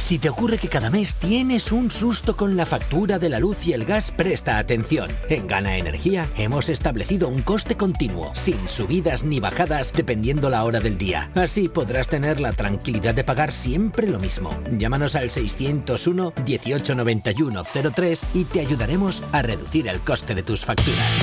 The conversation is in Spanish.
Si te ocurre que cada mes tienes un susto con la factura de la luz y el gas, presta atención. En Gana Energía hemos establecido un coste continuo, sin subidas ni bajadas dependiendo la hora del día. Así podrás tener la tranquilidad de pagar siempre lo mismo. Llámanos al 601 1891 03 y te ayudaremos a reducir el coste de tus facturas.